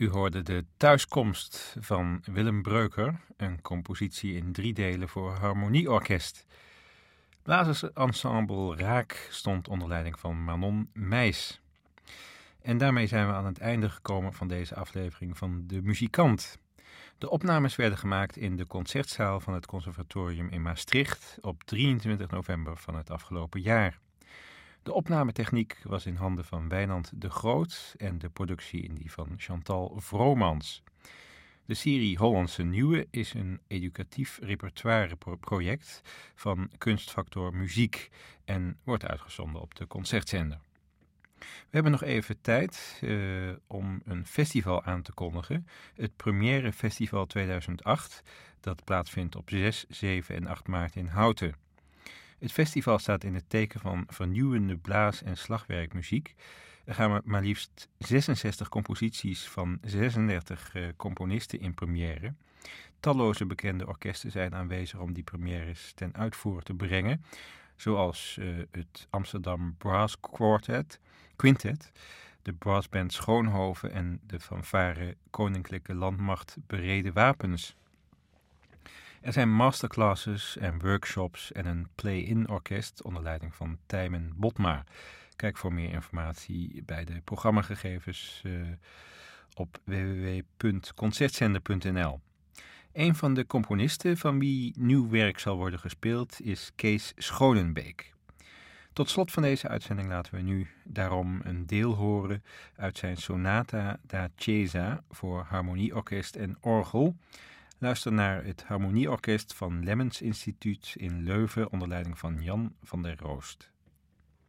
U hoorde de thuiskomst van Willem Breuker, een compositie in 3 delen voor harmonieorkest. Blazersensemble Raak stond onder leiding van Manon Meijs. En daarmee zijn we aan het einde gekomen van deze aflevering van De Muzikant. De opnames werden gemaakt in de concertzaal van het Conservatorium in Maastricht op 23 november van het afgelopen jaar. De opnametechniek was in handen van Wijnand de Groot en de productie in die van Chantal Vromans. De serie Hollandse Nieuwe is een educatief repertoireproject van Kunstfactor Muziek en wordt uitgezonden op de Concertzender. We hebben nog even tijd om een festival aan te kondigen. Het Première Festival 2008, dat plaatsvindt op 6, 7 en 8 maart in Houten. Het festival staat in het teken van vernieuwende blaas- en slagwerkmuziek. Er gaan maar liefst 66 composities van 36 componisten in première. Talloze bekende orkesten zijn aanwezig om die premières ten uitvoer te brengen. Zoals het Amsterdam Brass Quintet, de brassband Schoonhoven en de fanfare Koninklijke Landmacht Bereden Wapens. Er zijn masterclasses en workshops en een play-in orkest onder leiding van Tijmen Botma. Kijk voor meer informatie bij de programmagegevens op www.concertzender.nl. Een van de componisten van wie nieuw werk zal worden gespeeld is Kees Schoonenbeek. Tot slot van deze uitzending laten we nu daarom een deel horen uit zijn Sonata da Chiesa voor harmonieorkest en orgel. Luister naar het harmonieorkest van Lemmens Instituut in Leuven onder leiding van Jan van der Roost.